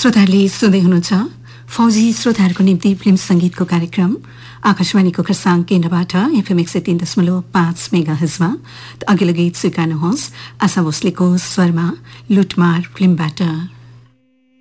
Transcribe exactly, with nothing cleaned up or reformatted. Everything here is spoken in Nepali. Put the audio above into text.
श्रोताहरूले सुन्दै हुनुहुन्छ फौजी श्रोताहरूको निम्ति फिल्म संगीतको कार्यक्रम आकाशवाणीको खरसाङ केन्द्रबाट एफएम एक सय तीन दशमलव पाँच मेगा हजमा। अघिल्लो गीत स्वीकार्नुहोस् आशा भोसलेको स्वरमा लुटमार फिल्मबाट।